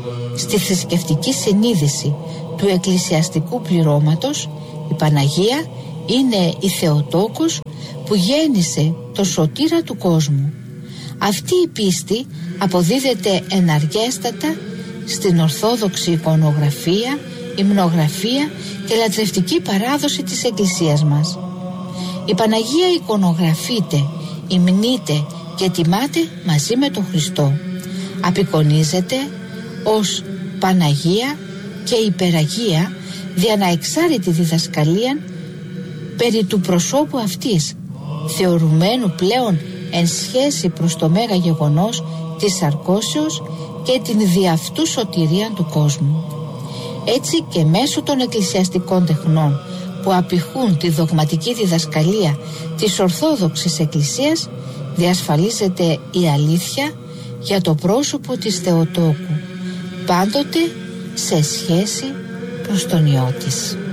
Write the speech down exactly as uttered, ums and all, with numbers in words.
Στη θρησκευτική συνείδηση του εκκλησιαστικού πληρώματος, η Παναγία είναι η Θεοτόκος που γέννησε το σωτήρα του κόσμου. Αυτή η πίστη αποδίδεται εναργέστατα στην ορθόδοξη εικονογραφία, υμνογραφία και λατρευτική παράδοση της Εκκλησίας μας. Η Παναγία εικονογραφείται, υμνείται και τιμάται μαζί με τον Χριστό. Απεικονίζεται ως Παναγία και Υπεραγία δια να εξάρτητη διδασκαλία περί του προσώπου αυτής, θεωρουμένου πλέον εν σχέση προς το μέγα γεγονός της σαρκώσεως και την δι' αυτού σωτηρία του κόσμου. Έτσι και μέσω των εκκλησιαστικών τεχνών που απηχούν τη δογματική διδασκαλία της Ορθόδοξης Εκκλησίας διασφαλίζεται η αλήθεια για το πρόσωπο της Θεοτόκου, πάντοτε σε σχέση προς τον Υιό της.